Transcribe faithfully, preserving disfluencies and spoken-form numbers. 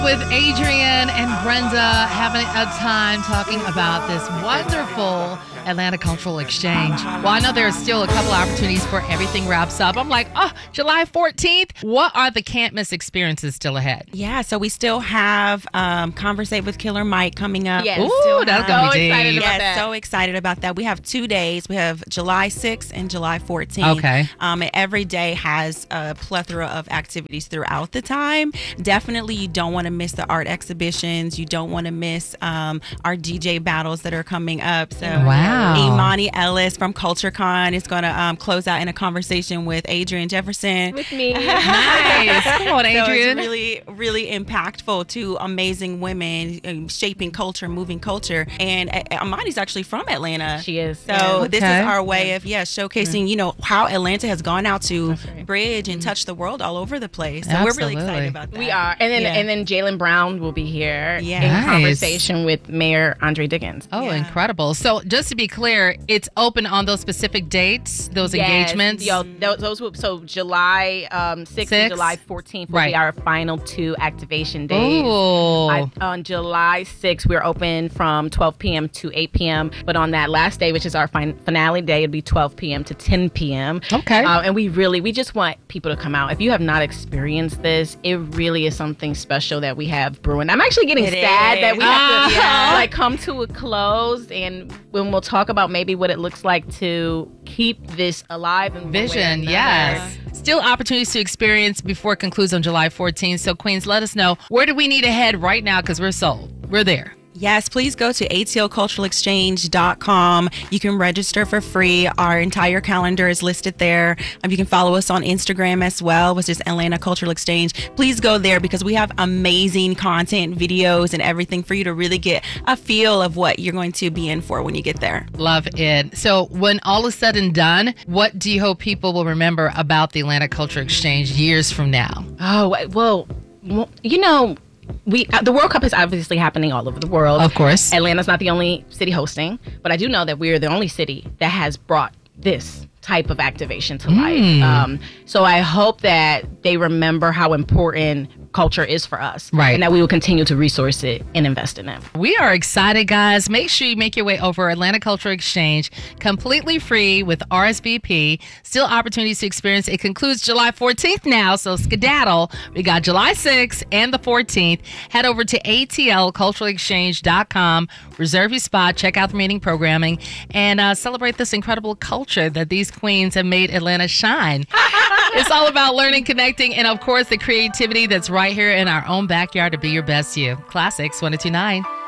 With Adrian and Brenda having a time talking about this wonderful Atlanta Cultural Exchange. Well, I know there's still a couple opportunities before everything wraps up. I'm like, oh, July fourteenth. What are the can't miss experiences still ahead? Yeah, so we still have um, Conversate with Killer Mike coming up. Yes. Ooh, that's going to be So excited deep. about Yes, that. so excited about that. We have two days. We have July sixth and July fourteenth. Okay. Um, and every day has a plethora of activities throughout the time. Definitely, you don't want to miss the art exhibitions. You don't want to miss um, our D J battles that are coming up. So, Wow. Imani Ellis from CultureCon is going to um, close out in a conversation with Adrian Jefferson. With me. Nice. Come on, So Adrian. it's really, really impactful. Two amazing women um, shaping culture, moving culture. And uh, Amani's actually from Atlanta. She is. So yeah. this Okay. is our way of, yeah, showcasing, you know, how Atlanta has gone out to right. bridge and touch the world all over the place. So we're really Absolutely. excited about that. We are. And then Yeah. and then Jalen Brown will be here Yeah. in Nice. conversation with Mayor Andre Diggins. Oh, Yeah. incredible. So just to be clear, it's open on those specific dates, those Yes. engagements? Yo, those, those will, so July um, sixth Six? and July fourteenth will Right. be our final two activation days. Ooh. I, on July sixth, we're open from twelve p.m. to eight p.m. But on that last day, which is our fin- finale day, it'll be twelve p.m. to ten p.m. Okay. Uh, and we really, we just want people to come out. If you have not experienced this, it really is something special that we have brewing. I'm actually getting It sad is. that we have to Ah. like come to a close. And when we'll talk about maybe what it looks like to keep this alive and Vision, yes. Still opportunities to experience before it concludes on July fourteenth. So, Queens, let us know, where do we need to head right now? Because we're sold. We're there. Yes, please go to A T L cultural exchange dot com. You can register for free. Our entire calendar is listed there. Um, you can follow us on Instagram as well, which is Atlanta Cultural Exchange. Please go there because we have amazing content, videos, and everything for you to really get a feel of what you're going to be in for when you get there. Love it. So, when all is said and done, what do you hope people will remember about the Atlanta Culture Exchange years from now? Oh, well, well, you know, we uh, the World Cup is obviously happening all over the world. Of course. Atlanta's not the only city hosting, but I do know that we are the only city that has brought this type of activation to life. Mm. Um, so I hope that they remember how important culture is for us. Right. And that we will continue to resource it and invest in it. We are excited, guys. Make sure you make your way over Atlanta Cultural Exchange, completely free with R S V P. Still opportunities to experience. It concludes July fourteenth now, so skedaddle. We got July sixth and the fourteenth. Head over to A T L cultural exchange dot com. Reserve your spot. Check out the meeting programming and uh, celebrate this incredible culture that these queens have made Atlanta shine. It's all about learning, connecting, and of course, the creativity that's right here in our own backyard to be your best you. Classics one oh two nine.